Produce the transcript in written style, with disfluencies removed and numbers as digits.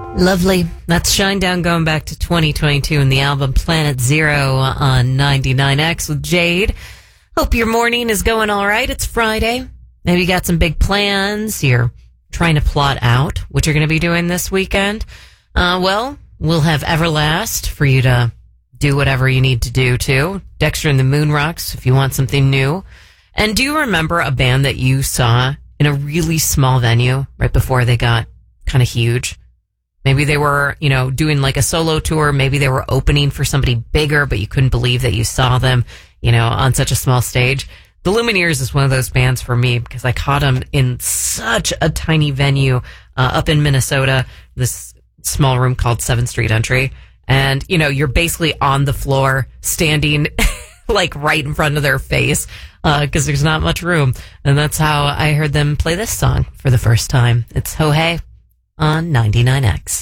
Lovely. That's Shinedown going back to 2022 in the album Planet Zero on 99X with Jade. Hope your morning is going all right. It's Friday. Maybe you got some big plans. You're trying to plot out what you're going to be doing this weekend. Well, we'll have Everlast for you to do whatever you need to do too. Dexter and the Moonrocks if you want something new. And do you remember a band that you saw in a really small venue right before they got kind of huge? Maybe they were, doing like a solo tour. Maybe they were opening for somebody bigger, but you couldn't believe that you saw them, on such a small stage. The Lumineers is one of those bands for me because I caught them in such a tiny venue up in Minnesota, this small room called 7th Street Entry. And, you're basically on the floor standing like right in front of their face because there's not much room. And that's how I heard them play this song for the first time. It's Ho Hey on 99X.